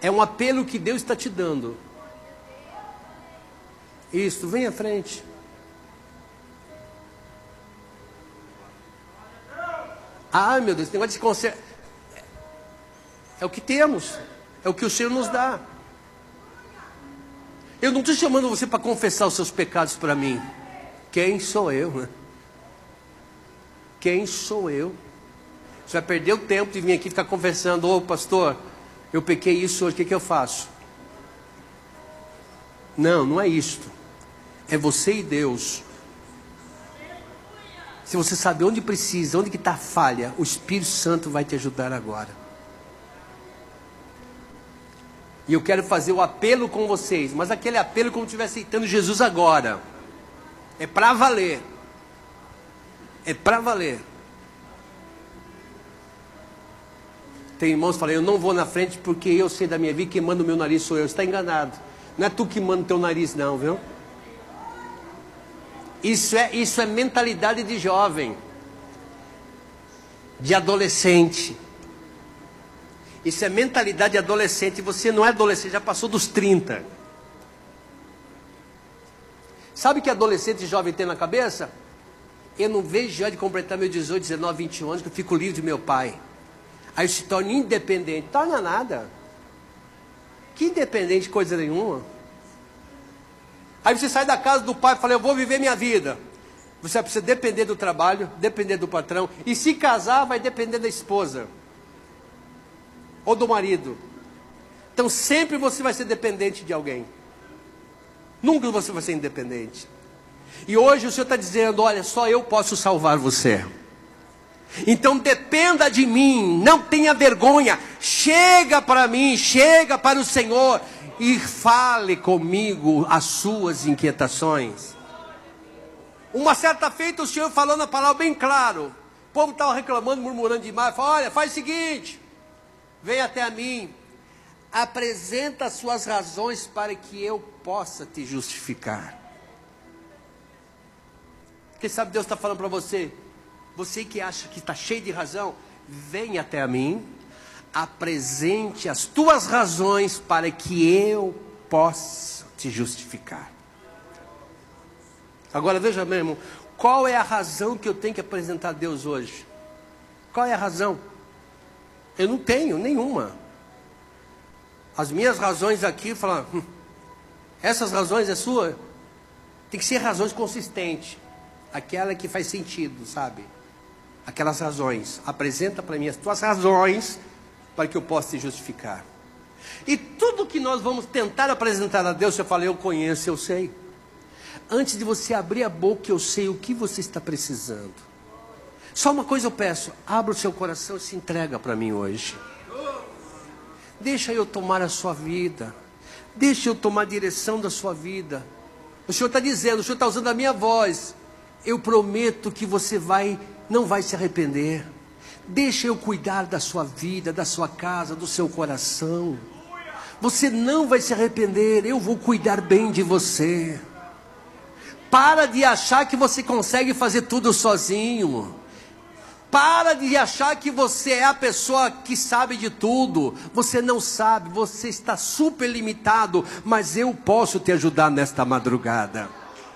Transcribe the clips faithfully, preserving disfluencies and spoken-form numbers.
É um apelo que Deus está te dando. Isso, vem à frente. Ah, meu Deus, esse negócio de conserto. É o que temos. É o que o Senhor nos dá. Eu não estou chamando você para confessar os seus pecados para mim. Quem sou eu, né? Quem sou eu? Você vai perder o tempo de vir aqui ficar confessando. Ô pastor, eu pequei isso hoje, o que, que eu faço? Não, não é isto. É você e Deus. Se você sabe onde precisa, onde que está a falha, o Espírito Santo vai te ajudar agora. E eu quero fazer o apelo com vocês, mas aquele apelo como se estivesse aceitando Jesus agora. É para valer. É para valer. Tem irmãos que falam, eu não vou na frente porque eu sei da minha vida, quem manda o meu nariz sou eu. Você está enganado. Não é tu que manda o teu nariz não, viu? Isso é, isso é mentalidade de jovem. De adolescente. Isso é mentalidade de adolescente. Você não é adolescente, já passou dos trinta. Sabe o que adolescente e jovem tem na cabeça? Eu não vejo já de completar meus dezoito, dezenove, vinte e um anos, que eu fico livre de meu pai. Aí eu se torno independente. Torna nada. Que independente, coisa nenhuma. Aí você sai da casa do pai e fala, eu vou viver minha vida. Você precisa depender do trabalho, depender do patrão. E se casar, vai depender da esposa. Ou do marido. Então sempre você vai ser dependente de alguém. Nunca você vai ser independente. E hoje o Senhor está dizendo, olha, só eu posso salvar você. Então dependa de mim, não tenha vergonha. Chega para mim, chega para o Senhor e fale comigo as suas inquietações. Uma certa feita o Senhor falando a palavra bem claro. O povo estava reclamando, murmurando demais. Falou, olha, faz o seguinte, vem até a mim, apresenta as suas razões para que eu possa te justificar. Quem sabe Deus está falando para você, você que acha que está cheio de razão, vem até a mim, apresente as tuas razões para que eu possa te justificar. Agora veja meu irmão, qual é a razão que eu tenho que apresentar a Deus hoje? Qual é a razão? Eu não tenho nenhuma. As minhas razões aqui, falam, hum, essas razões é sua? Tem que ser razões consistentes. Aquela que faz sentido, sabe? Aquelas razões. Apresenta para mim as tuas razões para que eu possa te justificar. E tudo que nós vamos tentar apresentar a Deus, eu falei, eu conheço, eu sei. Antes de você abrir a boca, eu sei o que você está precisando. Só uma coisa eu peço, abra o seu coração e se entrega para mim hoje. Deixa eu tomar a sua vida. Deixa eu tomar a direção da sua vida. O Senhor está dizendo, o Senhor está usando a minha voz. Eu prometo que você vai, não vai se arrepender. Deixa eu cuidar da sua vida, da sua casa, do seu coração. Você não vai se arrepender, eu vou cuidar bem de você. Para de achar que você consegue fazer tudo sozinho. Para de achar que você é a pessoa que sabe de tudo. Você não sabe, você está super limitado, mas eu posso te ajudar nesta madrugada.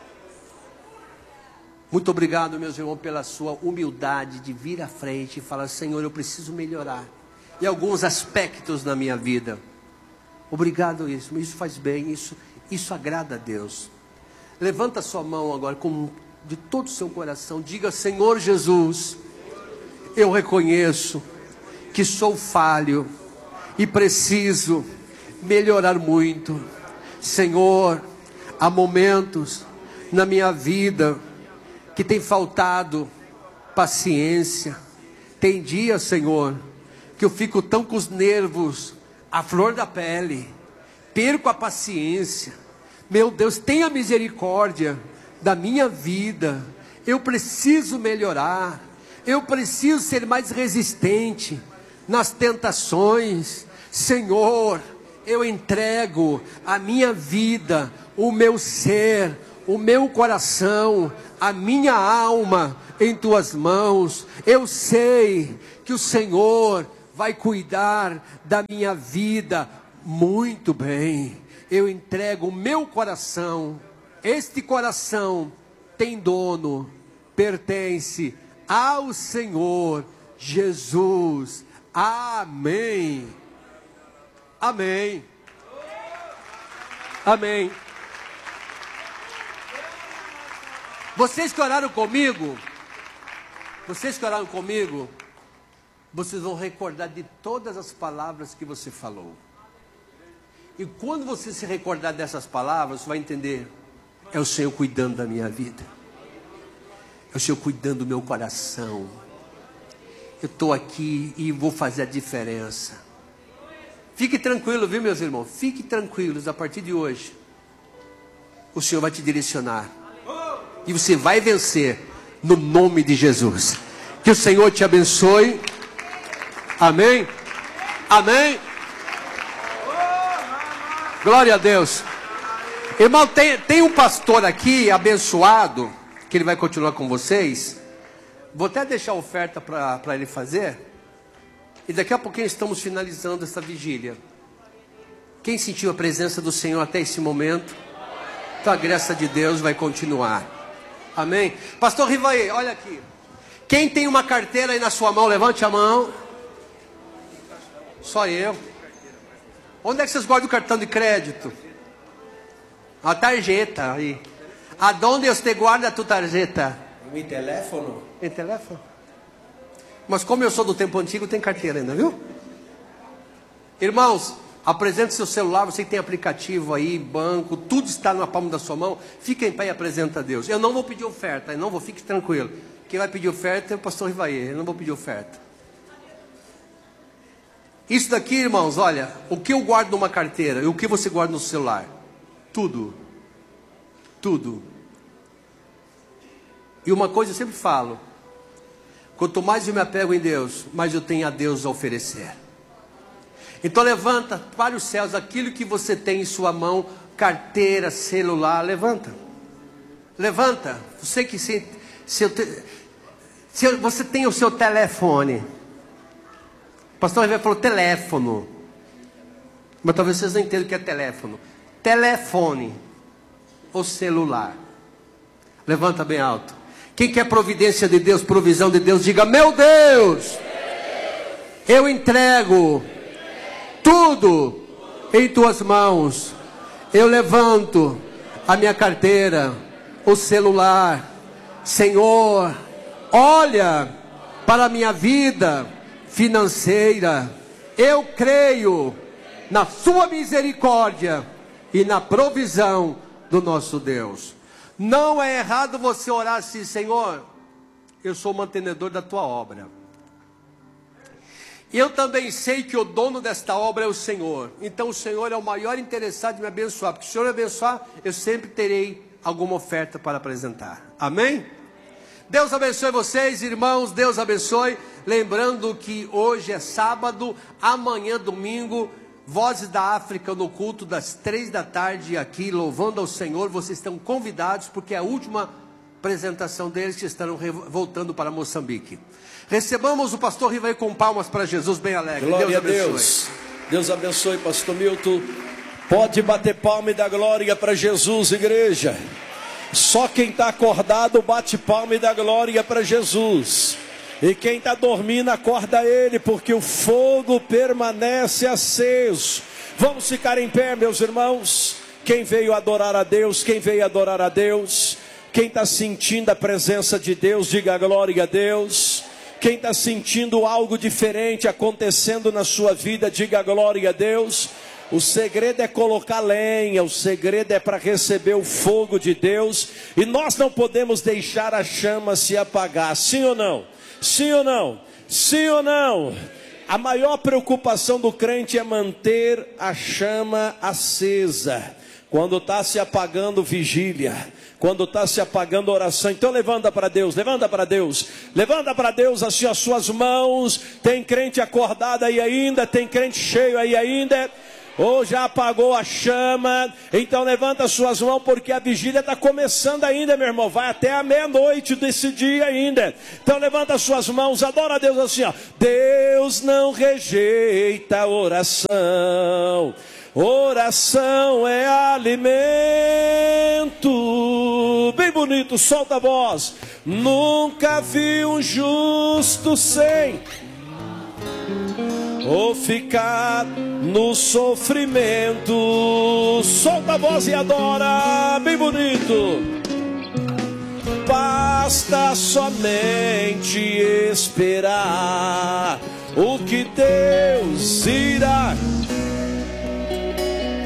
Muito obrigado, meus irmãos, pela sua humildade de vir à frente e falar, Senhor, eu preciso melhorar em alguns aspectos da minha vida. Obrigado, isso, isso faz bem, isso, isso agrada a Deus. Levanta sua mão agora, com, de todo o seu coração, diga, Senhor Jesus, eu reconheço que sou falho e preciso melhorar muito. Senhor, há momentos na minha vida que tem faltado paciência. Tem dias, Senhor, que eu fico tão com os nervos à flor da pele, perco a paciência. Meu Deus, tenha misericórdia da minha vida. Eu preciso melhorar. Eu preciso ser mais resistente nas tentações. Senhor, eu entrego a minha vida, o meu ser, o meu coração, a minha alma em tuas mãos. Eu sei que o Senhor vai cuidar da minha vida muito bem, eu entrego o meu coração. Este coração tem dono, pertence ao Senhor Jesus. Amém. Amém. Amém. Vocês que oraram comigo, vocês que oraram comigo, vocês vão recordar de todas as palavras que você falou. E quando você se recordar dessas palavras, você vai entender: é o Senhor cuidando da minha vida, é o Senhor cuidando do meu coração. Eu estou aqui e vou fazer a diferença. Fique tranquilo, viu, meus irmãos? Fique tranquilos, a partir de hoje o Senhor vai te direcionar e você vai vencer no nome de Jesus. Que o Senhor te abençoe. Amém. Amém. Glória a Deus. Irmão, tem, tem um pastor aqui abençoado, que ele vai continuar com vocês. Vou até deixar a oferta para ele fazer. E daqui a pouquinho estamos finalizando essa vigília. Quem sentiu a presença do Senhor até esse momento? Então a graça de Deus vai continuar. Amém? Pastor Rivaí, olha aqui. Quem tem uma carteira aí na sua mão, levante a mão. Só eu. Onde é que vocês guardam o cartão de crédito? A tarjeta aí. Aonde você guarda a tua tarjeta? Em teléfono? Em telefone? Mas como eu sou do tempo antigo, tem carteira ainda, viu? Irmãos, apresente seu celular, você que tem aplicativo aí, banco, tudo está na palma da sua mão. Fica em pé e apresenta a Deus. Eu não vou pedir oferta, eu não vou, fique tranquilo. Quem vai pedir oferta é o pastor Rivaí, eu não vou pedir oferta. Isso daqui, irmãos, olha, o que eu guardo numa carteira e o que você guarda no celular? Tudo. Tudo. E uma coisa eu sempre falo: quanto mais eu me apego em Deus, mais eu tenho a Deus a oferecer. Então levanta para os céus aquilo que você tem em sua mão, carteira, celular, levanta. Levanta. Você que se, se, eu te, se você tem o seu telefone. O pastor Rivaí falou teléfono. Mas talvez vocês não entendam o que é teléfono. Telefone ou celular. Levanta bem alto. Quem quer providência de Deus, provisão de Deus, diga: meu Deus, eu entrego tudo em tuas mãos. Eu levanto a minha carteira, o celular. Senhor, olha para a minha vida financeira. Eu creio na sua misericórdia e na provisão do nosso Deus. Não é errado você orar assim: Senhor, eu sou o mantenedor da tua obra. E eu também sei que o dono desta obra é o Senhor. Então o Senhor é o maior interessado em me abençoar. Porque se o Senhor me abençoar, eu sempre terei alguma oferta para apresentar. Amém? Deus abençoe vocês, irmãos. Deus abençoe. Lembrando que hoje é sábado, amanhã domingo, Vozes da África no culto das três da tarde aqui, louvando ao Senhor. Vocês estão convidados, porque é a última apresentação deles, que estarão voltando para Moçambique. Recebamos o pastor Rivaí com palmas para Jesus, bem alegre. Glória Deus abençoe. a Deus. Deus abençoe, pastor Milton. Pode bater palma e dar glória para Jesus, igreja. Só quem está acordado bate palma e dá glória para Jesus. E quem está dormindo, acorda ele, porque o fogo permanece aceso. Vamos ficar em pé, meus irmãos. Quem veio adorar a Deus, quem veio adorar a Deus, quem está sentindo a presença de Deus, diga glória a Deus. Quem está sentindo algo diferente acontecendo na sua vida, diga glória a Deus. O segredo é colocar lenha, o segredo é para receber o fogo de Deus. E nós não podemos deixar a chama se apagar, sim ou não? Sim ou não? Sim ou não? A maior preocupação do crente é manter a chama acesa. Quando está se apagando vigília, quando está se apagando oração, então levanta para Deus, levanta para Deus, levanta para Deus assim as suas mãos. Tem crente acordado aí ainda, tem crente cheio aí ainda, ou já apagou a chama? Então levanta as suas mãos, porque a vigília está começando ainda, meu irmão. Vai até a meia-noite desse dia ainda. Então levanta as suas mãos, adora a Deus assim, ó. Deus não rejeita a oração. Oração é alimento. Bem bonito, solta a voz. Nunca vi um justo sem ou ficar no sofrimento. Solta a voz e adora. Bem bonito. Basta somente esperar o que Deus irá